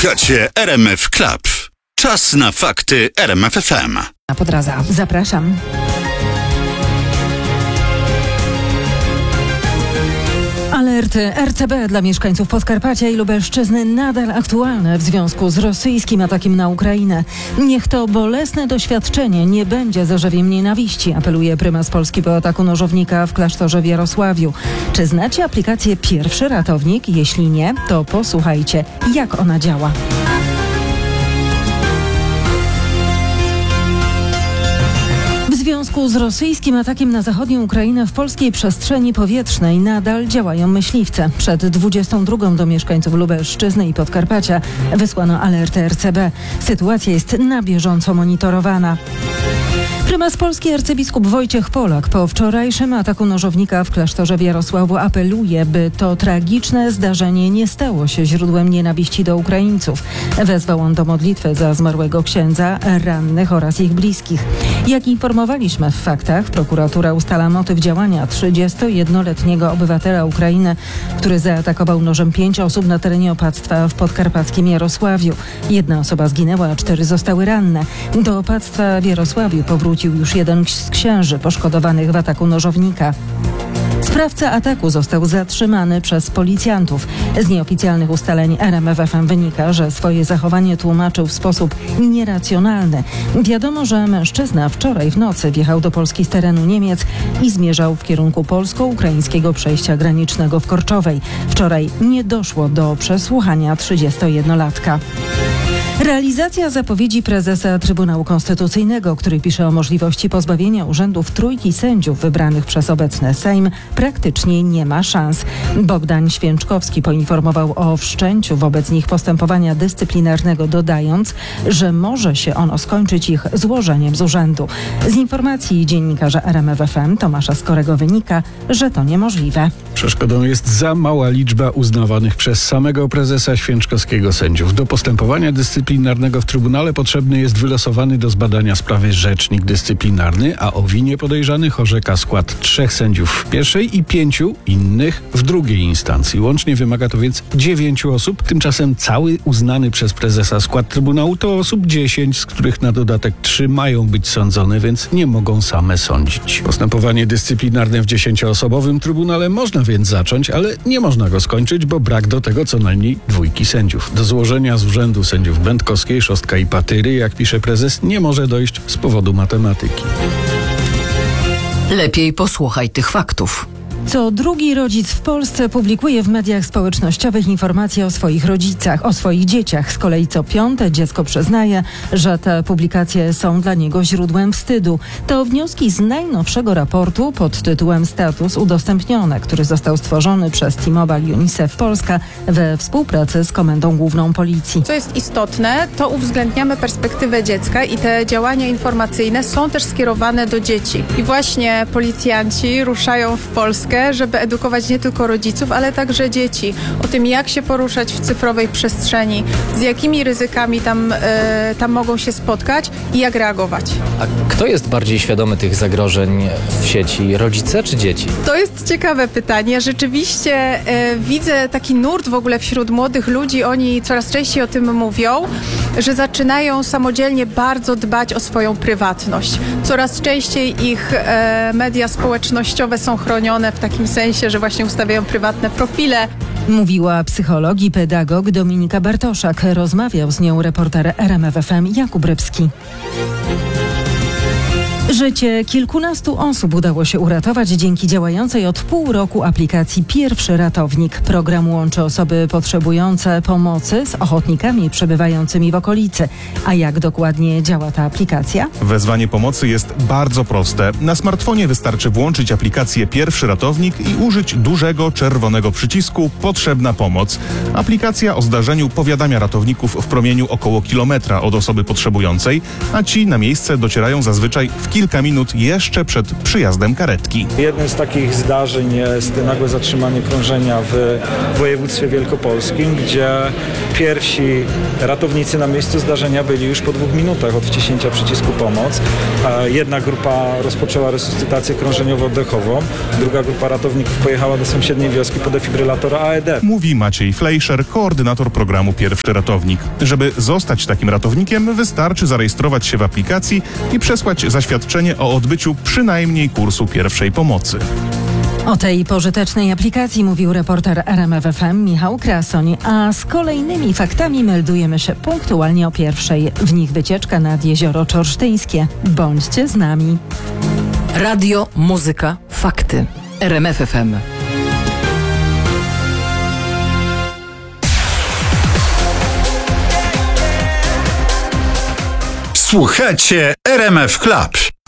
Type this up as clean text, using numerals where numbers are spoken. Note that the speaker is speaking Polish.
Słuchacie RMF Club. Czas na fakty RMF FM. Podraza. Zapraszam. Alerty RCB dla mieszkańców Podkarpacia i Lubelszczyzny nadal aktualne w związku z rosyjskim atakiem na Ukrainę. Niech to bolesne doświadczenie nie będzie zarzewiem nienawiści, apeluje prymas Polski po ataku nożownika w klasztorze w Jarosławiu. Czy znacie aplikację Pierwszy Ratownik? Jeśli nie, to posłuchajcie, jak ona działa. W związku z rosyjskim atakiem na zachodnią Ukrainę w polskiej przestrzeni powietrznej nadal działają myśliwce. Przed 22 do mieszkańców Lubelszczyzny i Podkarpacia wysłano alertę RCB. Sytuacja jest na bieżąco monitorowana. Prymas Polski arcybiskup Wojciech Polak po wczorajszym ataku nożownika w klasztorze w Jarosławiu apeluje, by to tragiczne zdarzenie nie stało się źródłem nienawiści do Ukraińców. Wezwał on do modlitwy za zmarłego księdza, rannych oraz ich bliskich. Jak informowaliśmy w faktach, prokuratura ustala motyw działania 31-letniego obywatela Ukrainy, który zaatakował nożem 5 osób na terenie opactwa w podkarpackim Jarosławiu. 1 osoba zginęła, a 4 zostały ranne. Do opactwa w Jarosławiu powrócił już jeden z księży poszkodowanych w ataku nożownika. Sprawca ataku został zatrzymany przez policjantów. Z nieoficjalnych ustaleń RMF FM wynika, że swoje zachowanie tłumaczył w sposób nieracjonalny. Wiadomo, że mężczyzna wczoraj w nocy wjechał do Polski z terenu Niemiec i zmierzał w kierunku polsko-ukraińskiego przejścia granicznego w Korczowej. Wczoraj nie doszło do przesłuchania 31-latka. Realizacja zapowiedzi prezesa Trybunału Konstytucyjnego, który pisze o możliwości pozbawienia urzędów trójki sędziów wybranych przez obecny Sejm, praktycznie nie ma szans. Bogdan Święczkowski poinformował o wszczęciu wobec nich postępowania dyscyplinarnego, dodając, że może się ono skończyć ich złożeniem z urzędu. Z informacji dziennikarza RMF FM Tomasza Skorego wynika, że to niemożliwe. Przeszkodą jest za mała liczba uznawanych przez samego prezesa Święczkowskiego sędziów. Do postępowania dyscyplinarnego w Trybunale potrzebny jest wylosowany do zbadania sprawy rzecznik dyscyplinarny, a o winie podejrzanych orzeka skład 3 sędziów w pierwszej i 5 innych w drugiej instancji. Łącznie wymaga to więc 9 osób. Tymczasem cały uznany przez prezesa skład Trybunału to osób 10, z których na dodatek 3 mają być sądzone, więc nie mogą same sądzić. Postępowanie dyscyplinarne w 10-osobowym Trybunale można więc zacząć, ale nie można go skończyć, bo brak do tego co najmniej 2 sędziów. Do złożenia z urzędu sędziów Będkowskiej, Szostka i Patyry, jak pisze prezes, nie może dojść z powodu matematyki. Lepiej posłuchaj tych faktów. Co drugi rodzic w Polsce publikuje w mediach społecznościowych informacje o swoich rodzicach, o swoich dzieciach. Z kolei co 5 dziecko przyznaje, że te publikacje są dla niego źródłem wstydu. To wnioski z najnowszego raportu pod tytułem Status udostępnione, który został stworzony przez T-Mobile UNICEF Polska we współpracy z Komendą Główną Policji. Co jest istotne, to uwzględniamy perspektywę dziecka i te działania informacyjne są też skierowane do dzieci. I właśnie policjanci ruszają w Polskę, żeby edukować nie tylko rodziców, ale także dzieci o tym, jak się poruszać w cyfrowej przestrzeni, z jakimi ryzykami tam mogą się spotkać i jak reagować. A kto jest bardziej świadomy tych zagrożeń w sieci, rodzice czy dzieci? To jest ciekawe pytanie. Rzeczywiście widzę taki nurt w ogóle wśród młodych ludzi. Oni coraz częściej o tym mówią, że zaczynają samodzielnie bardzo dbać o swoją prywatność. Coraz częściej ich media społecznościowe są chronione w takim sensie, że właśnie ustawiają prywatne profile. Mówiła psycholog i pedagog Dominika Bartoszak. Rozmawiał z nią reporter RMF FM Jakub Rybski. Życie kilkunastu osób udało się uratować dzięki działającej od pół roku aplikacji Pierwszy Ratownik. Program łączy osoby potrzebujące pomocy z ochotnikami przebywającymi w okolicy. A jak dokładnie działa ta aplikacja? Wezwanie pomocy jest bardzo proste. Na smartfonie wystarczy włączyć aplikację Pierwszy Ratownik i użyć dużego czerwonego przycisku Potrzebna pomoc. Aplikacja o zdarzeniu powiadamia ratowników w promieniu około kilometra od osoby potrzebującej, a ci na miejsce docierają zazwyczaj w kilka kilka minut jeszcze przed przyjazdem karetki. Jednym z takich zdarzeń jest nagłe zatrzymanie krążenia w województwie wielkopolskim, gdzie pierwsi ratownicy na miejscu zdarzenia byli już po 2 minutach od wciśnięcia przycisku pomoc. Jedna grupa rozpoczęła resuscytację krążeniowo-oddechową, druga grupa ratowników pojechała do sąsiedniej wioski po defibrylator AED. Mówi Maciej Fleischer, koordynator programu Pierwszy Ratownik. Żeby zostać takim ratownikiem, wystarczy zarejestrować się w aplikacji i przesłać zaświadczenie o odbyciu przynajmniej kursu pierwszej pomocy. O tej pożytecznej aplikacji mówił reporter RMFFM Michał Krasoń, a z kolejnymi faktami meldujemy się punktualnie o 1:00. W nich wycieczka nad Jezioro Czorsztyńskie. Bądźcie z nami. Radio, muzyka, fakty. RMFFM. Słuchacie RMF Club.